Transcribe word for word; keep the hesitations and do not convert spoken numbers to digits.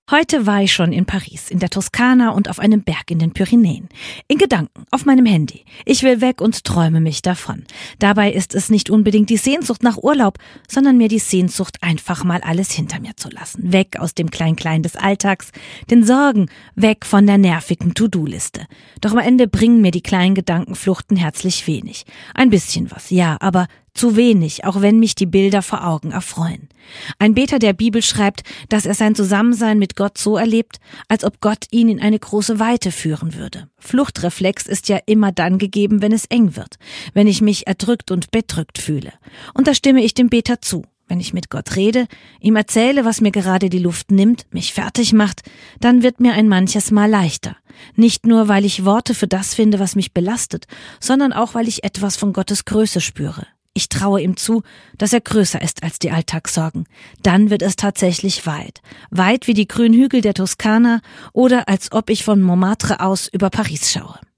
Heute war ich schon in Paris, in der Toskana und auf einem Berg in den Pyrenäen. In Gedanken, auf meinem Handy. Ich will weg und träume mich davon. Dabei ist es nicht unbedingt die Sehnsucht nach Urlaub, sondern mir die Sehnsucht, einfach mal alles hinter mir zu lassen. Weg aus dem Klein-Klein des Alltags, den Sorgen, weg von der nervigen To-Do-Liste. Doch am Ende bringen mir die kleinen Gedankenfluchten herzlich wenig. Ein bisschen was, ja, aber zu wenig, auch wenn mich die Bilder vor Augen erfreuen. Ein Beter der Bibel schreibt, dass er sein Zusammensein mit Gott so erlebt, als ob Gott ihn in eine große Weite führen würde. Fluchtreflex ist ja immer dann gegeben, wenn es eng wird, wenn ich mich erdrückt und bedrückt fühle. Und da stimme ich dem Beter zu. Wenn ich mit Gott rede, ihm erzähle, was mir gerade die Luft nimmt, mich fertig macht, dann wird mir ein manches Mal leichter. Nicht nur, weil ich Worte für das finde, was mich belastet, sondern auch, weil ich etwas von Gottes Größe spüre. Ich traue ihm zu, dass er größer ist als die Alltagssorgen. Dann wird es tatsächlich weit. Weit wie die grünen Hügel der Toskana oder als ob ich von Montmartre aus über Paris schaue.